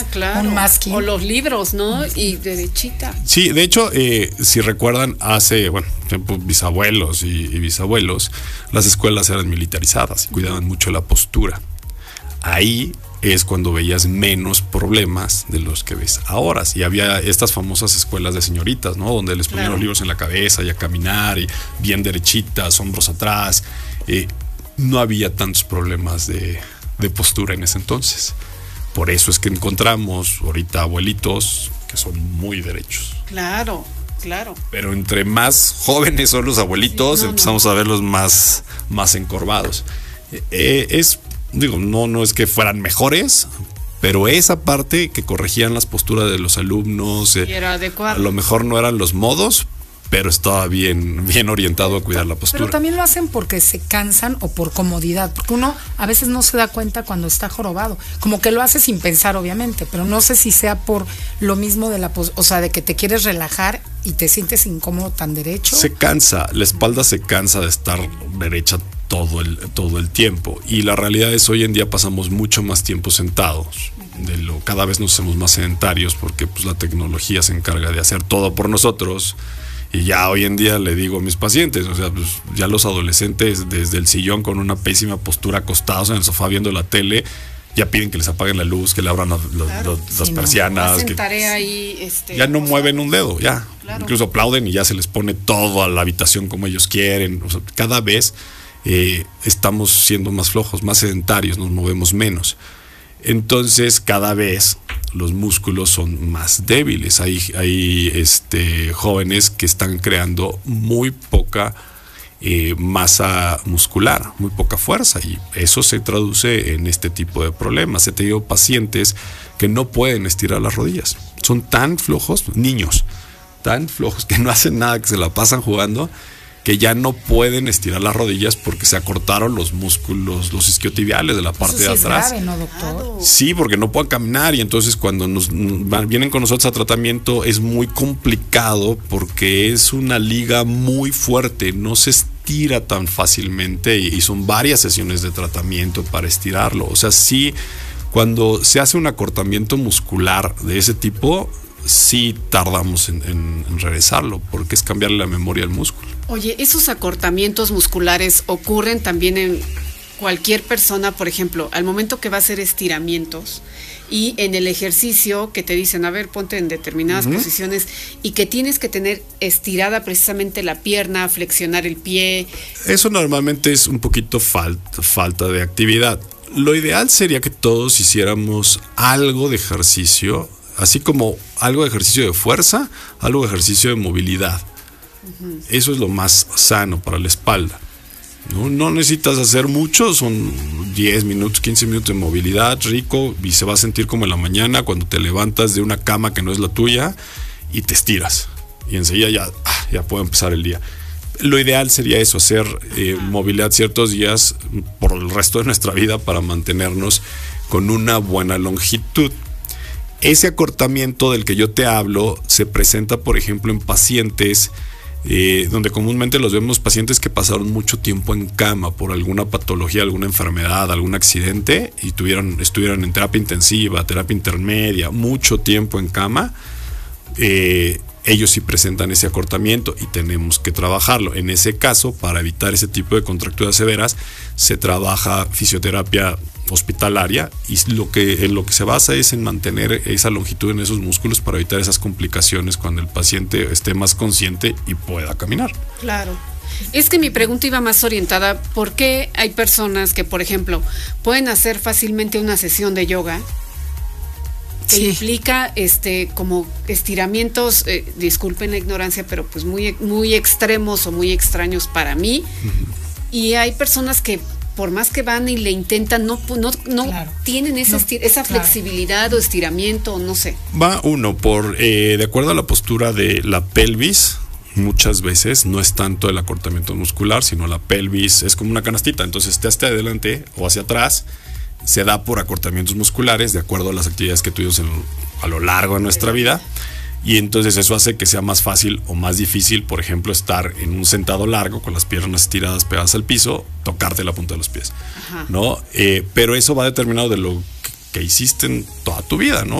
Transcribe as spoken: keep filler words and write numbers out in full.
claro. un masking. O los libros, ¿no? Y derechita. Sí, de hecho, eh, si recuerdan, hace, bueno, tiempo, bisabuelos y, y bisabuelos, las escuelas eran militarizadas y cuidaban mucho la postura. Ahí es cuando veías menos problemas de los que ves ahora. Y había estas famosas escuelas de señoritas, ¿no? Donde les ponían Claro. los libros en la cabeza y a caminar y bien derechitas, hombros atrás. Eh, no había tantos problemas de, de postura en ese entonces. Por eso es que encontramos ahorita abuelitos que son muy derechos. Claro, claro. Pero entre más jóvenes son los abuelitos, Sí, no, empezamos no. a verlos más, más encorvados. Eh, es, digo, no, no es que fueran mejores, pero esa parte que corregían las posturas de los alumnos, eh, Y era adecuado. a lo mejor no eran los modos, pero estaba bien, bien orientado a cuidar la postura. Pero también lo hacen porque se cansan o por comodidad, porque uno a veces no se da cuenta cuando está jorobado, como que lo hace sin pensar obviamente, pero no sé si sea por lo mismo de la, pos- o sea, de que te quieres relajar y te sientes incómodo tan derecho. Se cansa, la espalda se cansa de estar derecha todo el, todo el tiempo. Y la realidad es hoy en día pasamos mucho más tiempo sentados. De lo, cada vez nos hacemos más sedentarios porque pues, la tecnología se encarga de hacer todo por nosotros. Y ya hoy en día le digo a mis pacientes, o sea, pues ya los adolescentes desde el sillón con una pésima postura acostados en el sofá viendo la tele, ya piden que les apaguen la luz, que le abran la- la- Claro. la- las Sí, no. persianas. Hacen Que tarea ahí, este, ya no cosa. mueven un dedo, ya. Claro. Incluso aplauden y ya se les pone todo a la habitación como ellos quieren. O sea, cada vez eh, estamos siendo más flojos, más sedentarios, nos movemos menos. Entonces, cada vez los músculos son más débiles. Hay, hay este, jóvenes que están creando muy poca eh, masa muscular, muy poca fuerza, y eso se traduce en este tipo de problemas. He tenido pacientes que no pueden estirar las rodillas. Son tan flojos, niños, tan flojos que no hacen nada, que se la pasan jugando, que ya no pueden estirar las rodillas porque se acortaron los músculos, los isquiotibiales de la parte Eso sí de es atrás. grave, ¿no, doctor? Sí, porque no pueden caminar, y entonces cuando nos van- vienen con nosotros a tratamiento es muy complicado porque es una liga muy fuerte, no se estira tan fácilmente y, y son varias sesiones de tratamiento para estirarlo. O sea, sí, cuando se hace un acortamiento muscular de ese tipo, sí tardamos en, en- en regresarlo porque es cambiarle la memoria al músculo. Oye, esos acortamientos musculares ocurren también en cualquier persona, por ejemplo, al momento que va a hacer estiramientos y en el ejercicio que te dicen, a ver, ponte en determinadas Ujú. posiciones y que tienes que tener estirada precisamente la pierna, flexionar el pie. Eso normalmente es un poquito falta, falta de actividad. Lo ideal sería que todos hiciéramos algo de ejercicio, así como algo de ejercicio de fuerza, algo de ejercicio de movilidad. Eso es lo más sano para la espalda. No, no necesitas hacer mucho, son diez minutos, quince minutos de movilidad, rico, y se va a sentir como en la mañana cuando te levantas de una cama que no es la tuya y te estiras. Y enseguida ya, ah, ya puede empezar el día. Lo ideal sería eso, hacer eh, movilidad ciertos días por el resto de nuestra vida para mantenernos con una buena longitud. Ese acortamiento del que yo te hablo se presenta, por ejemplo, en pacientes eh, donde comúnmente los vemos pacientes que pasaron mucho tiempo en cama por alguna patología, alguna enfermedad, algún accidente y tuvieron, estuvieron en terapia intensiva, terapia intermedia, mucho tiempo en cama. Eh, ellos sí presentan ese acortamiento y tenemos que trabajarlo. En ese caso, para evitar ese tipo de contracturas severas, se trabaja fisioterapia hospitalaria y lo que, en lo que se basa es en mantener esa longitud en esos músculos para evitar esas complicaciones cuando el paciente esté más consciente y pueda caminar. Claro. Es que mi pregunta iba más orientada, ¿por qué hay personas que, por ejemplo, pueden hacer fácilmente una sesión de yoga que Sí. implica este como estiramientos, eh, disculpen la ignorancia, pero pues muy, muy extremos o muy extraños para mí? Y hay personas que por más que van y le intentan, no, no, no Claro. tienen esa, No, estir- esa claro. flexibilidad o estiramiento, no sé. Va uno por, eh, de acuerdo a la postura de la pelvis, muchas veces no es tanto el acortamiento muscular, sino la pelvis es como una canastita, entonces esté hacia adelante o hacia atrás, se da por acortamientos musculares de acuerdo a las actividades que tuvimos en- a lo largo de nuestra vida. Y entonces eso hace que sea más fácil o más difícil, por ejemplo, estar en un sentado largo con las piernas estiradas pegadas al piso, tocarte la punta de los pies, Ajá. ¿no? Eh, pero eso va determinado de lo que, que hiciste en toda tu vida, ¿no?